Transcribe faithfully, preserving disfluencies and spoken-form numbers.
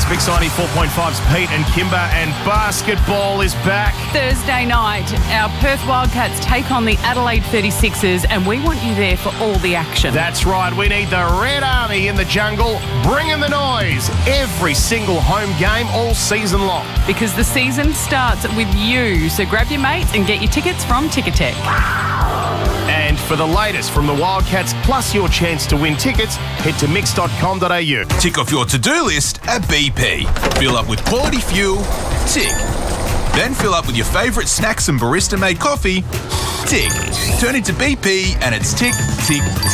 Mix ninety-four point five's Pete and Kimber, and basketball is back. Thursday night, our Perth Wildcats take on the Adelaide thirty-sixers, and we want you there for all the action. That's right, we need the Red Army in the jungle, bringing the noise. Every single home game all season long. Because the season starts with you, so grab your mates and get your tickets from Ticketek. And for the latest from the Wildcats, plus your chance to win tickets, head to mix dot com dot a u. Tick off your to-do list at B P. Fill up with quality fuel. Tick. Then fill up with your favourite snacks and barista-made coffee. Tick. Turn into B P and it's tick, tick, tick.